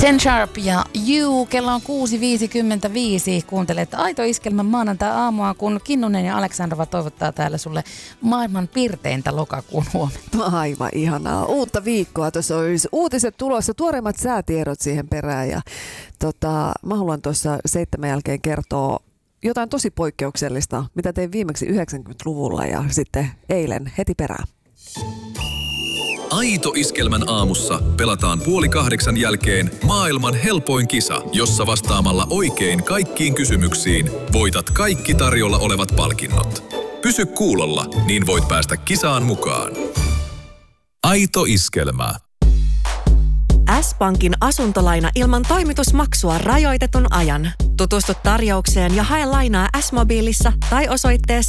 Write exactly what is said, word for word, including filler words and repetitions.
Ten Sharp ja You, kello on kuusi viisikymmentäviisi. Kuuntelet Aito Iskelmän maanantai-aamua, kun Kinnunen ja Aleksandrova toivottaa täällä sulle maailman pirteintä lokakuun huomenta. Aivan ihanaa. Uutta viikkoa. Tuossa olisi uutiset tulossa, tuoreimmat säätiedot siihen perään. Ja, tota, mä haluan tuossa seitsemän jälkeen kertoa jotain tosi poikkeuksellista, mitä tein viimeksi yhdeksänkymmentäluvulla ja sitten eilen heti perään. Aito Iskelmän aamussa pelataan puoli kahdeksan jälkeen maailman helpoin kisa, jossa vastaamalla oikein kaikkiin kysymyksiin voitat kaikki tarjolla olevat palkinnot. Pysy kuulolla, niin voit päästä kisaan mukaan. Aito Iskelmä. S-Pankin asuntolaina ilman toimitusmaksua rajoitetun ajan. Tutustu tarjoukseen ja hae lainaa S-mobiilissa tai osoitteessa